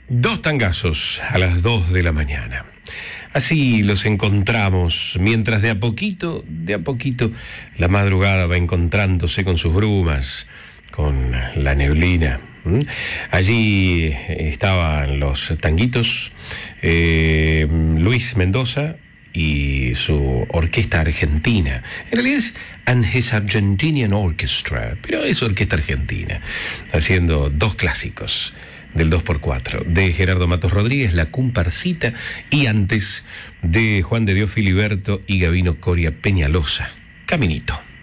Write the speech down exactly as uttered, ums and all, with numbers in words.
Dos tangazos a las dos de la mañana. Así los encontramos, mientras de a poquito, de a poquito, la madrugada va encontrándose con sus brumas, con la neblina. ¿Mm? Allí estaban los tanguitos, eh, Luis Mendoza y su orquesta argentina. En realidad es And His Argentinian Orchestra, pero es orquesta argentina, haciendo dos clásicos del dos por cuatro, de Gerardo Matos Rodríguez, La Comparsita, y antes de Juan de Dios Filiberto y Gabino Coria Peñalosa, Caminito.